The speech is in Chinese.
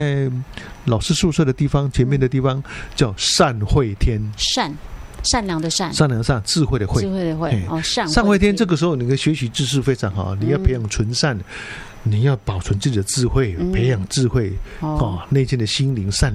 老师宿舍的地方前面的地方叫善会天， 善良的善， 善良的善，智慧的慧， 智慧的慧哦， 善会天。这个时候你的学习知识非常好，你要培养纯善，你要保存自己的智慧，培养智慧内心的心灵善。